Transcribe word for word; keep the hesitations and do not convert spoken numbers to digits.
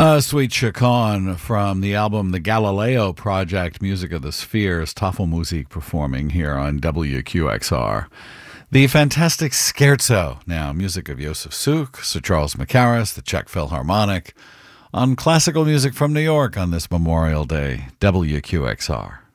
Uh, Sweet Chacon from the album The Galileo Project, Music of the Spheres, Tafelmusik performing here on W Q X R. The fantastic Scherzo, now music of Josef Suk, Sir Charles Macaris, the Czech Philharmonic, on classical music from New York on this Memorial Day, W Q X R.